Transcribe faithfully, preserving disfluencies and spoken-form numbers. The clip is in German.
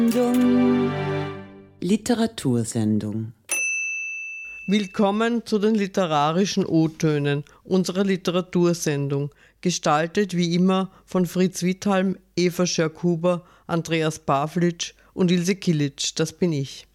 Literatursendung. Willkommen zu den literarischen O-Tönen unserer Literatursendung, gestaltet wie immer von Fritz Withalm, Eva Schörk-Huber, Andreas Pavlic und Ilse Kilic, das bin ich.